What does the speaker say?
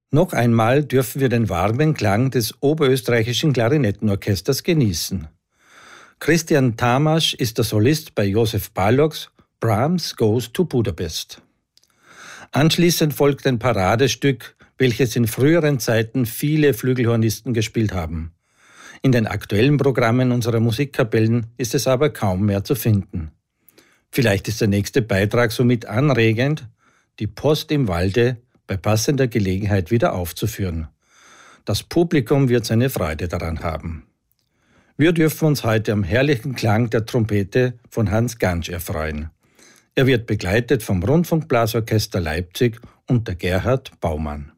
Noch einmal dürfen wir den warmen Klang des oberösterreichischen Klarinettenorchesters genießen. Christian Tamasch ist der Solist bei Josef Balogs Brahms Goes to Budapest. Anschließend folgt ein Paradestück, welches in früheren Zeiten viele Flügelhornisten gespielt haben. In den aktuellen Programmen unserer Musikkapellen ist es aber kaum mehr zu finden. Vielleicht ist der nächste Beitrag somit anregend, die Post im Walde bei passender Gelegenheit wieder aufzuführen. Das Publikum wird seine Freude daran haben. Wir dürfen uns heute am herrlichen Klang der Trompete von Hans Gantsch erfreuen. Er wird begleitet vom Rundfunkblasorchester Leipzig unter Gerhard Baumann.